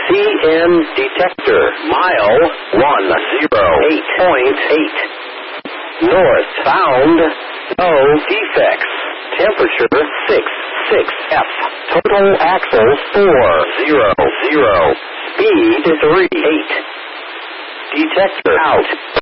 CN detector. Mile 108.8. Northbound. No defects. Temperature 66F. Total axles 400. Speed 38. Detector out.